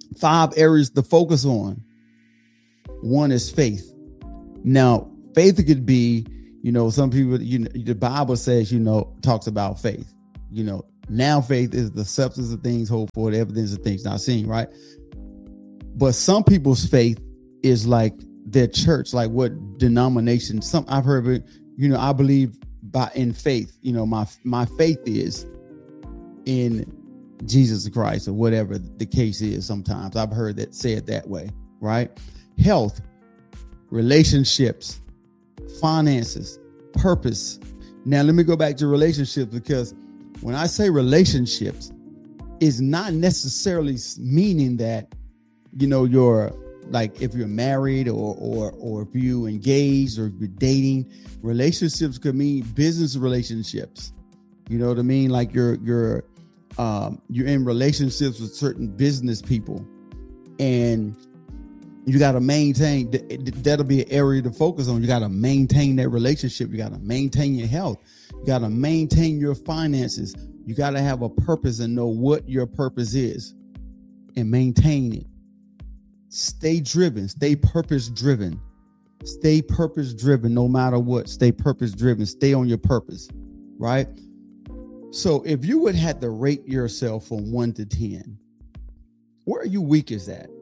five areas to focus on. One is faith. Now, faith could be, you know, some people, you know, the Bible says, you know, talks about faith. You know, now faith is the substance of things hoped for, the evidence of things not seen, right? But some people's faith is like their church, like what denomination. Some I've heard of it, you know, I believe by in faith, you know, my my faith is in Jesus Christ or whatever the case is. Sometimes I've heard that said that way, right? Health, relationships, finances, purpose. Now, let me go back to relationships, because when I say relationships, it's not necessarily meaning that, you know, you're like if you're married or or or if you engaged or if you're dating. Relationships could mean business relationships. You know what I mean? Like you're you're um, you're in relationships with certain business people, and you got to maintain. That'll be an area to focus on. You got to maintain that relationship. You got to maintain your health. You got to maintain your finances. You got to have a purpose and know what your purpose is and maintain it. Stay driven. Stay purpose driven. Stay purpose driven no matter what. Stay purpose driven. Stay on your purpose, right? So if you would have to rate yourself from one to ten, where are you weakest at?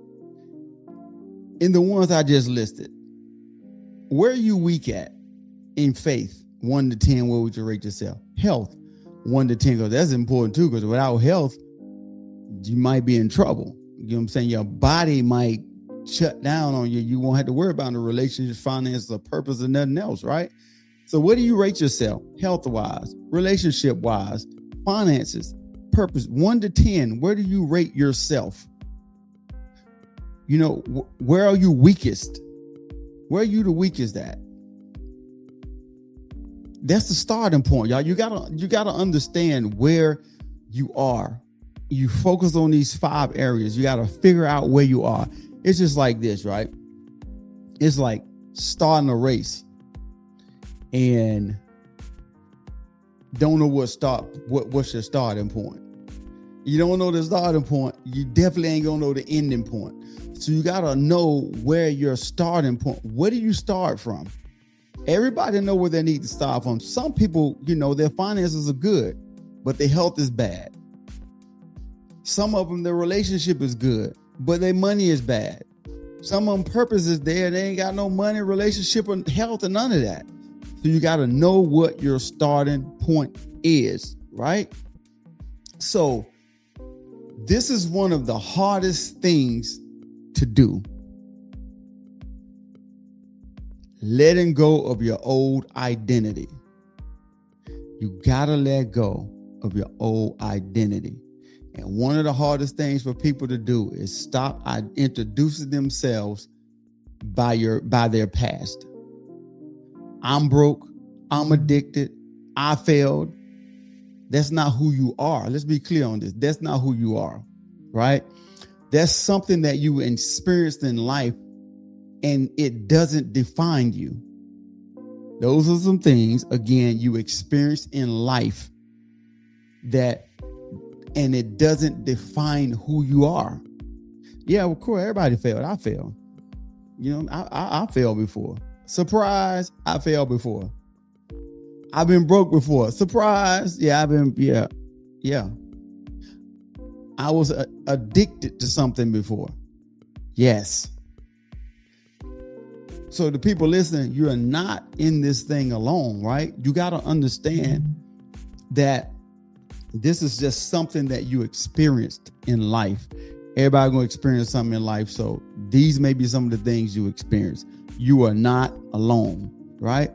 In the ones I just listed, where are you weak at? In faith, one to ten, where would you rate yourself? Health, one to ten, because that's important too, because without health, you might be in trouble. You know what I'm saying? Your body might shut down on you. You won't have to worry about the relationship, finances, or purpose, or nothing else, right? So where do you rate yourself? Health-wise, relationship-wise, finances, purpose, one to ten, where do you rate yourself? You know, wh- where are you weakest? Where are you the weakest at? That's the starting point, y'all. You gotta, you gotta understand where you are. You focus on these five areas. You gotta figure out where you are. It's just like this, right? It's like starting a race and don't know what start, what, what's your starting point. You don't know the starting point, you definitely ain't gonna know the ending point. So you gotta know where your starting point. Where do you start from? Everybody know where they need to start from. Some people, you know, their finances are good, but their health is bad. Some of them, their relationship is good, but their money is bad. Some of them purpose is there. They ain't got no money, relationship, or health, or none of that. So you got to know what your starting point is, right? So this is one of the hardest things to do. Letting go of your old identity. You got to let go of your old identity. And one of the hardest things for people to do is stop introducing themselves by your by their past. I'm broke. I'm addicted. I failed. That's not who you are. Let's be clear on this. That's not who you are, right? That's something that you experienced in life, and it doesn't define you. Those are some things, again, you experienced in life that, and it doesn't define who you are. Yeah, of course, everybody failed. I failed. You know, I, I, I failed before. Surprise, I failed before. I've been broke before. Surprise, yeah, I've been, yeah, yeah. I was uh, addicted to something before. Yes. So the people listening, you're not in this thing alone, right? You got to understand that this is just something that you experienced in life. Everybody gonna experience something in life. So these may be some of the things you experience. You are not alone, right?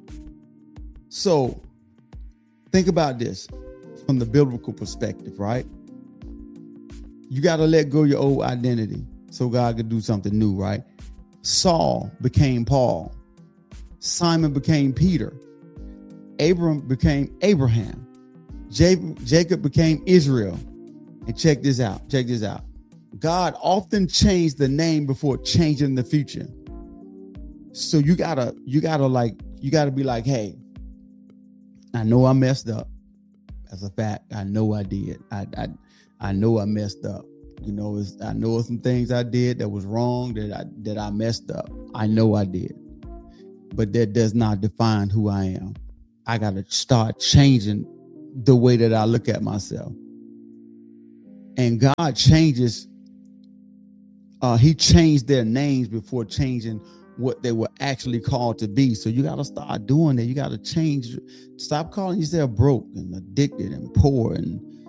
So think about this from the biblical perspective, right? You got to let go of your old identity so God could do something new, right? Saul became Paul. Simon became Peter. Abram became Abraham. Jacob became Israel. And check this out. Check this out. God often changed the name before changing the future. So you gotta, you gotta like, you gotta be like, hey, I know I messed up. As a fact, I know I did. I, I, I know I messed up. You know, it's, I know some things I did that was wrong, that I that I messed up. I know I did. But that does not define who I am. I got to start changing the way that I look at myself. And God changes. Uh, he changed their names before changing what they were actually called to be. So you got to start doing that. You got to change. Stop calling yourself broke and addicted and poor and